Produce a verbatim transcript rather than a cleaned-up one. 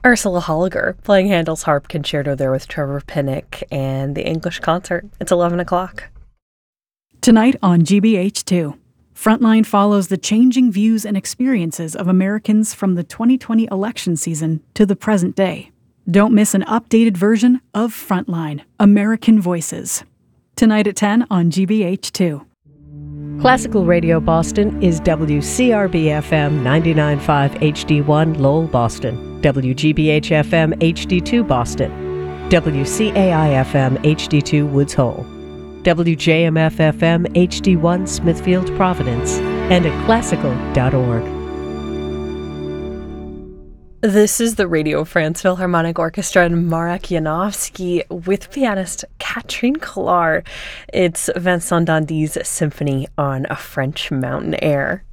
Ursula Holliger playing Handel's Harp Concerto there with Trevor Pinnock, and the English concert. It's eleven o'clock. Tonight on G B H two, Frontline follows the changing views and experiences of Americans from the twenty twenty election season to the present day. Don't miss an updated version of Frontline, American Voices. Tonight at ten on G B H two. Classical Radio Boston is W C R B F M ninety-nine point five H D one Lowell, Boston, W G B H F M H D two Boston, W C A I F M H D two Woods Hole, W J M F F M H D one Smithfield, Providence, and at classical dot org. This is the Radio France Philharmonic Orchestra and Marek Janowski with pianist Catherine Collard. It's Vincent Dandy's Symphony on a French Mountain Air.